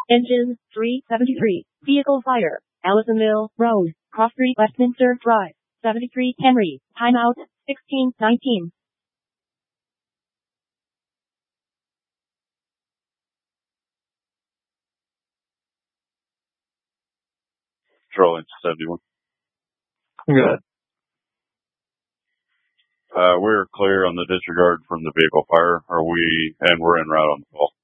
Engine 373. Vehicle fire. Allisonville Road. Cross Street, Westminster Drive. 73 Henry. Timeout 1619. Control inch 71. Good. We're clear on the disregard from the vehicle fire. And we're en route on the call.